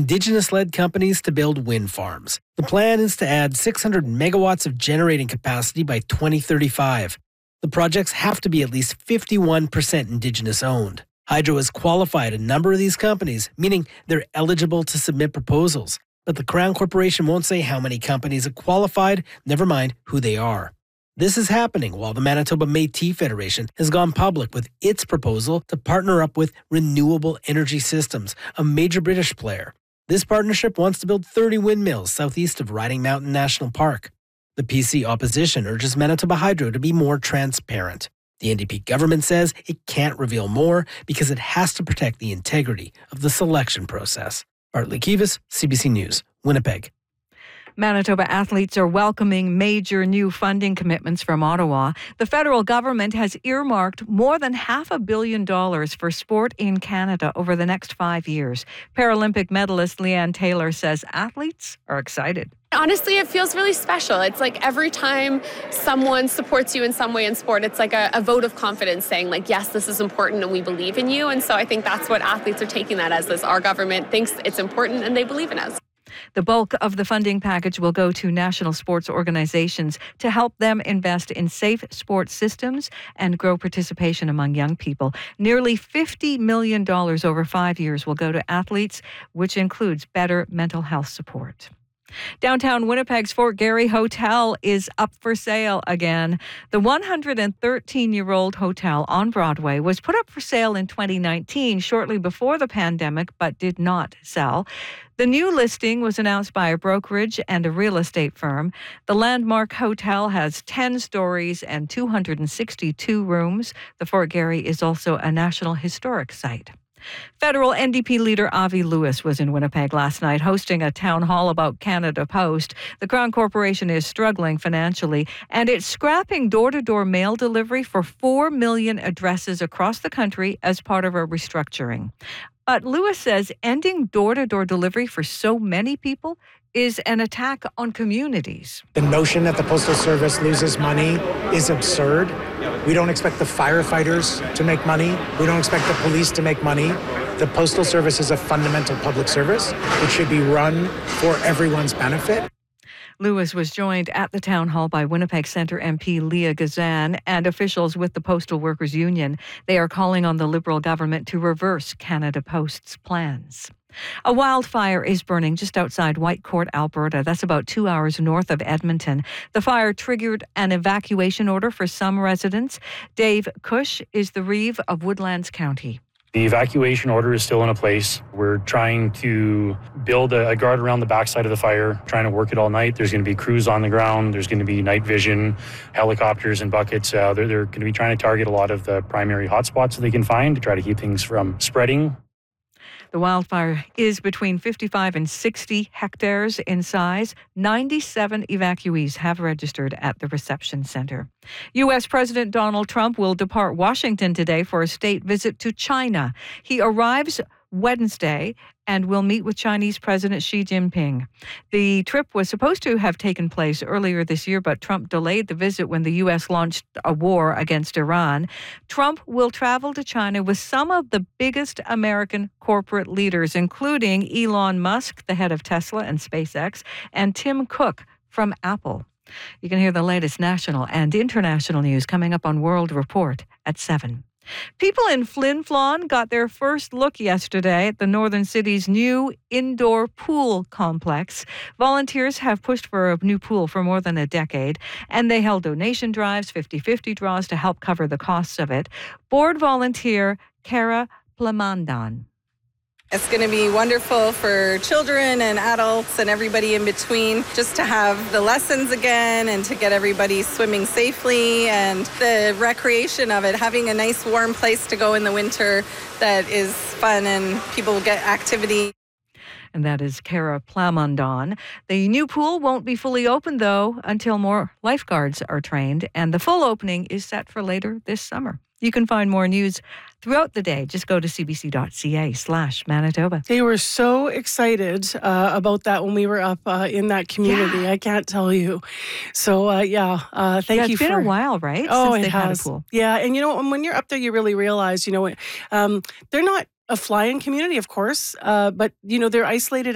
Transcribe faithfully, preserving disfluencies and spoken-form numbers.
Indigenous-led companies to build wind farms. The plan is to add six hundred megawatts of generating capacity by twenty thirty-five. The projects have to be at least fifty-one percent Indigenous-owned. Hydro has qualified a number of these companies, meaning they're eligible to submit proposals. But the Crown Corporation won't say how many companies have qualified, never mind who they are. This is happening while the Manitoba Métis Federation has gone public with its proposal to partner up with Renewable Energy Systems, a major British player. This partnership wants to build thirty windmills southeast of Riding Mountain National Park. The P C opposition urges Manitoba Hydro to be more transparent. The N D P government says it can't reveal more because it has to protect the integrity of the selection process. Bartley Kivas, C B C News, Winnipeg. Manitoba athletes are welcoming major new funding commitments from Ottawa. The federal government has earmarked more than half a billion dollars for sport in Canada over the next five years. Paralympic medalist Leanne Taylor says athletes are excited. Honestly, it feels really special. It's like every time someone supports you in some way in sport, it's like a, a vote of confidence saying like, yes, this is important and we believe in you. And so I think that's what athletes are taking that as, is our government thinks it's important and they believe in us. The bulk of the funding package will go to national sports organizations to help them invest in safe sports systems and grow participation among young people. Nearly fifty million dollars over five years will go to athletes, which includes better mental health support. Downtown Winnipeg's Fort Garry Hotel is up for sale again. The one hundred thirteen-year-old hotel on Broadway was put up for sale in twenty nineteen, shortly before the pandemic, but did not sell. The new listing was announced by a brokerage and a real estate firm. The landmark hotel has ten stories and two hundred sixty-two rooms. The Fort Garry is also a National Historic Site. Federal N D P leader Avi Lewis was in Winnipeg last night hosting a town hall about Canada Post. The Crown Corporation is struggling financially, and it's scrapping door-to-door mail delivery for four million addresses across the country as part of a restructuring. But Lewis says ending door-to-door delivery for so many people is an attack on communities. The notion that the Postal Service loses money is absurd. We don't expect the firefighters to make money. We don't expect the police to make money. The Postal Service is a fundamental public service. It should be run for everyone's benefit. Lewis was joined at the town hall by Winnipeg Centre M P Leah Gazan and officials with the Postal Workers Union. They are calling on the Liberal government to reverse Canada Post's plans. A wildfire is burning just outside Whitecourt, Alberta. That's about two hours north of Edmonton. The fire triggered an evacuation order for some residents. Dave Cush is the Reeve of Woodlands County. The evacuation order is still in place. We're trying to build a, a guard around the backside of the fire, trying to work it all night. There's going to be crews on the ground. There's going to be night vision, helicopters and buckets. Uh, they're, they're going to be trying to target a lot of the primary hotspots that they can find to try to keep things from spreading. The wildfire is between fifty-five and sixty hectares in size. ninety-seven evacuees have registered at the reception center. U S President Donald Trump will depart Washington today for a state visit to China. He arrives Wednesday and will meet with Chinese President Xi Jinping. The trip was supposed to have taken place earlier this year, but Trump delayed the visit when the U S launched a war against Iran. Trump will travel to China with some of the biggest American corporate leaders, including Elon Musk, the head of Tesla and SpaceX, and Tim Cook from Apple. You can hear the latest national and international news coming up on World Report at seven. People in Flin Flon got their first look yesterday at the northern city's new indoor pool complex. Volunteers have pushed for a new pool for more than a decade, and they held donation drives, fifty-fifty draws to help cover the costs of it. Board volunteer Kara Plamandan. It's going to be wonderful for children and adults and everybody in between, just to have the lessons again and to get everybody swimming safely, and the recreation of it, having a nice warm place to go in the winter that is fun and people get activity. And that is Kara Plamandan. The new pool won't be fully open, though, until more lifeguards are trained, and the full opening is set for later this summer. You can find more news throughout the day. Just go to cbc.ca slash Manitoba. They were so excited uh, about that when we were up uh, in that community. Yeah. I can't tell you. So, uh, yeah, uh, thank yeah, you it's for... It's been a while, right? Oh, Since it they has. Had a pool. Yeah, and you know, when you're up there, you really realize, you know, um, they're not a fly-in community, of course, uh, but, you know, they're isolated